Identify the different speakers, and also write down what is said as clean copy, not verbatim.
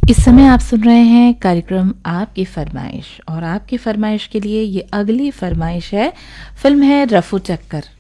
Speaker 1: इस समय आप सुन रहे हैं कार्यक्रम आपकी फरमाइश, और आपकी फरमाइश के लिए ये अगली फरमाइश है, फिल्म है रफू चक्कर।